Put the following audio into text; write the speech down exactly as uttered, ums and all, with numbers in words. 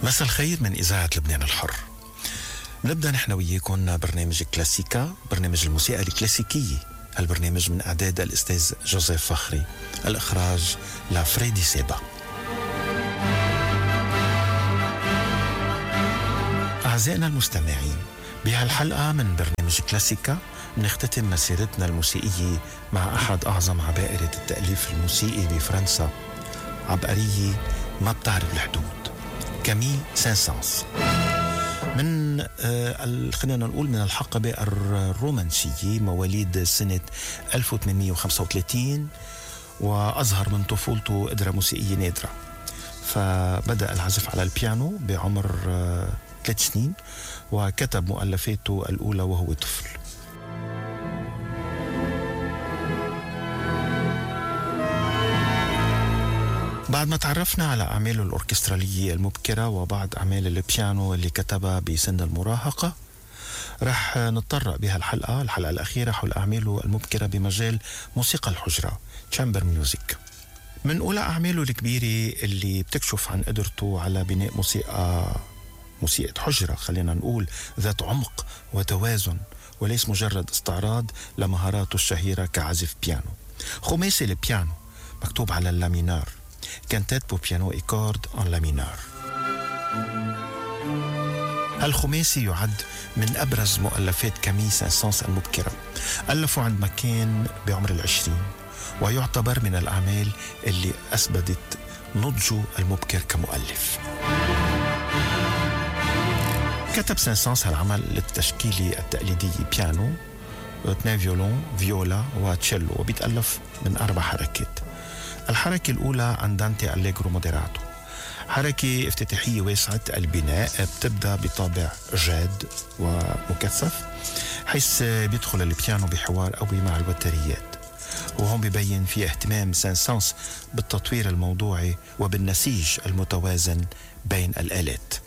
مساء الخير من إذاعة لبنان الحر. نبدأ نحن وياكم برنامج كلاسيكا، برنامج الموسيقى الكلاسيكية. هالبرنامج من إعداد الأستاذ جوزيف فخري، الإخراج لفريدي سيبا. أعزائنا المستمعين، بهالحلقة من برنامج كلاسيكا بنختتم مسيرتنا الموسيقية مع أحد أعظم عبائرة التأليف الموسيقي بفرنسا، عبقرية ما بتعرف الحدود، كامي سان-سانس. من آه خلينا نقول من الحقبة الرومانسية، مواليد سنة ألف وثمانمئة وخمسة وثلاثين، وأظهر من طفولته قدرة موسيقية نادرة. فبدأ العزف على البيانو بعمر آه ثلاث سنين، وكتب مؤلفاته الأولى وهو طفل. بعد ما تعرفنا على أعماله الأوركسترالية المبكرة وبعض أعمال البيانو اللي كتبها بسن المراهقة، رح نتطرق بهالحلقة الحلقة الأخيرة حول أعماله المبكرة بمجال موسيقى الحجرة، تشامبر ميوزك. من أولى أعماله الكبيرة اللي بتكشف عن قدرته على بناء موسيقى موسيقى حجرة، خلينا نقول ذات عمق وتوازن، وليس مجرد استعراض لمهاراته الشهيرة كعزف بيانو. خماسي البيانو مكتوب على اللامينار، كانتات بو بيانو اي كورد ان لامينار. الخماسي يعد من أبرز مؤلفات كامي سان-سانس المبكرة، ألفه عندما كان بعمر العشرين، ويعتبر من الأعمال اللي أثبتت نضجه المبكر كمؤلف. كتب سان-سانس هالعمل للتشكيلة التقليدية بيانو، اثنين فيولون، فيولا وتشيلو، وبيتألف من أربع حركات. الحركة الأولى أندانتي أليجرو موديراتو، حركة افتتاحية واسعة البناء، بتبدأ بطابع جاد ومكثف، حيث بيدخل البيانو بحوار قوي مع الوتريات، وهم بيبين في اهتمام سان-سانس بالتطوير الموضوعي وبالنسيج المتوازن بين الآلات.